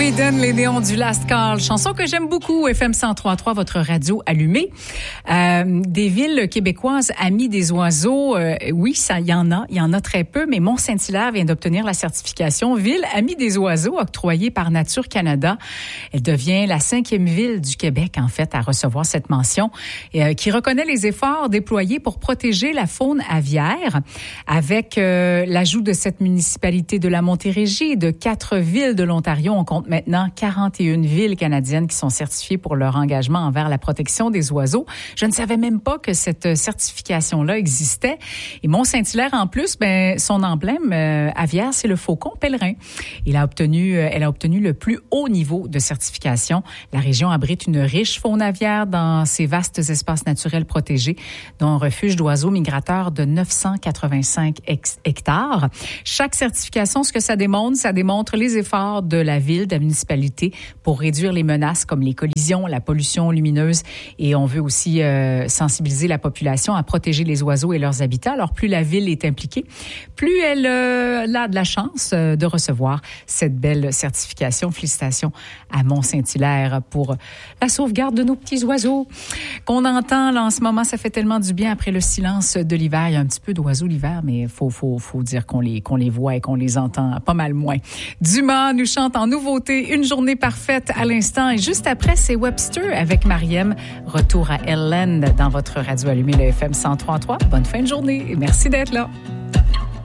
Whedon, les néons du Last Call, chanson que j'aime beaucoup, FM 103.3, votre radio allumée. Des villes québécoises amies des oiseaux, oui, ça, il y en a très peu, mais Mont-Saint-Hilaire vient d'obtenir la certification Ville amie des oiseaux octroyée par Nature Canada. Elle devient la 5e ville du Québec, en fait, à recevoir cette mention, qui reconnaît les efforts déployés pour protéger la faune aviaire. Avec l'ajout de cette municipalité de la Montérégie et de 4 villes de l'Ontario, on compte maintenant 41 villes canadiennes qui sont certifiées pour leur engagement envers la protection des oiseaux. Je ne savais même pas que cette certification-là existait. Et Mont-Saint-Hilaire, en plus, son emblème aviaire, c'est le faucon pèlerin. Elle a obtenu le plus haut niveau de certification. La région abrite une riche faune aviaire dans ses vastes espaces naturels protégés, dont un refuge d'oiseaux migrateurs de 985 hectares. Chaque certification, ce que ça démontre les efforts de la ville, de la municipalité pour réduire les menaces comme les collisions, la pollution lumineuse, et on veut aussi sensibiliser la population à protéger les oiseaux et leurs habitats. Alors plus la ville est impliquée, plus elle a de la chance de recevoir cette belle certification. Félicitations à Mont-Saint-Hilaire pour la sauvegarde de nos petits oiseaux qu'on entend là en ce moment. Ça fait tellement du bien après le silence de l'hiver. Il y a un petit peu d'oiseaux l'hiver, mais faut dire qu'on les voit et qu'on les entend pas mal moins. Dumas nous chante en nouveauté Une journée parfaite à l'instant, et juste après, c'est Webster avec Mariem. Retour à Ellen dans votre radio allumée, le FM 103.3. Bonne fin de journée et merci d'être là.